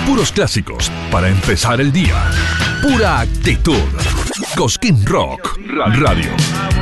Puros clásicos para empezar el día. Pura actitud. Cosquín Rock Radio.